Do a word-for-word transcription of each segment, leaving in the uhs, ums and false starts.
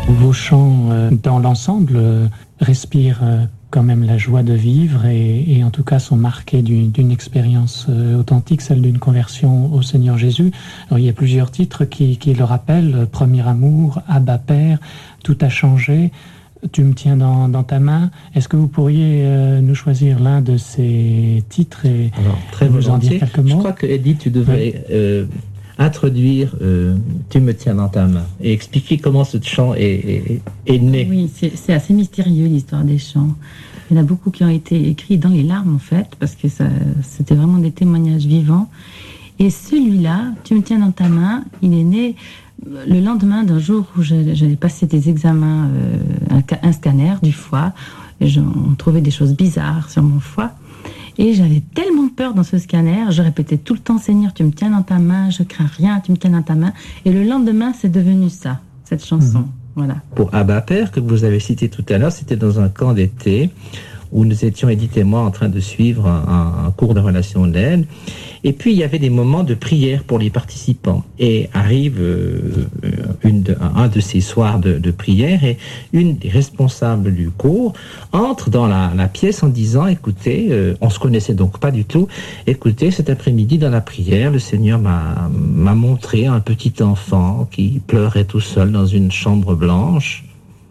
Vos chants, euh, dans l'ensemble, euh, respirent euh, quand même la joie de vivre et, et en tout cas sont marqués d'une, d'une expérience euh, authentique, celle d'une conversion au Seigneur Jésus. Alors, il y a plusieurs titres qui, qui le rappellent, Premier amour, Abba Père, Tout a changé, Tu me tiens dans, dans ta main. Est-ce que vous pourriez euh, nous choisir l'un de ces titres et Alors, très vous en dire quelques mots? Je crois que Edith, tu devrais oui. euh, introduire euh, Tu me tiens dans ta main et expliquer comment ce chant est, est, est né. Oui, c'est, c'est assez mystérieux l'histoire des chants. Il y en a beaucoup qui ont été écrits dans les larmes en fait, parce que ça, c'était vraiment des témoignages vivants. Et celui-là, Tu me tiens dans ta main, il est né le lendemain d'un jour où j'allais passer des examens, euh, un, un scanner du foie. Et on trouvait des choses bizarres sur mon foie. Et j'avais tellement peur dans ce scanner, je répétais tout le temps, Seigneur, tu me tiens dans ta main, je crains rien, tu me tiens dans ta main. Et le lendemain, c'est devenu ça, cette chanson. Mmh. Voilà. Pour Abba Père, que vous avez cité tout à l'heure, c'était dans un camp d'été où nous étions, Edith et moi, en train de suivre un, un cours de relation d'aide. Et puis, il y avait des moments de prière pour les participants. Et arrive euh, une de, un de ces soirs de, de prière et une des responsables du cours entre dans la, la pièce en disant, écoutez, euh, on se connaissait donc pas du tout, écoutez, cet après-midi dans la prière, le Seigneur m'a, m'a montré un petit enfant qui pleurait tout seul dans une chambre blanche.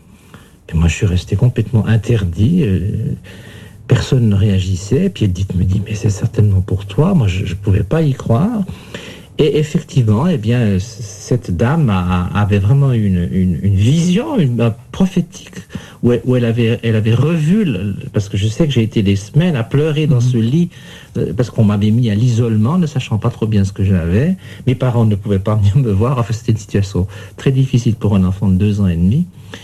Et moi, je suis resté complètement interdit. Euh, personne ne réagissait. Puis Edith me dit, mais c'est certainement pour toi. Moi, je ne pouvais pas y croire. Et effectivement, eh bien, cette dame a, avait vraiment une, une, une vision une, une prophétique où, elle, où elle, avait, elle avait revu, le, parce que je sais que j'ai été des semaines à pleurer dans mmh. ce lit, parce qu'on m'avait mis à l'isolement, ne sachant pas trop bien ce que j'avais. Mes parents ne pouvaient pas venir me voir. Enfin, c'était une situation très difficile pour un enfant de deux ans et demi.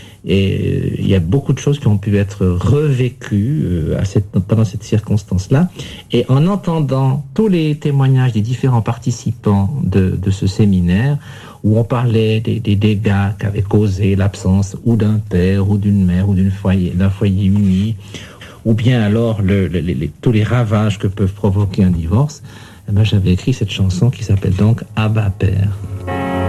Et il y a beaucoup de choses qui ont pu être revécues euh, à cette, pendant cette circonstance-là. Et en entendant tous les témoignages des différents participants de, de ce séminaire, où on parlait des, des dégâts qu'avait causé l'absence ou d'un père, ou d'une mère, ou d'une foyer, d'un foyer uni, ou bien alors le, le, les, tous les ravages que peuvent provoquer un divorce, eh ben, j'avais écrit cette chanson qui s'appelle donc Abba Père.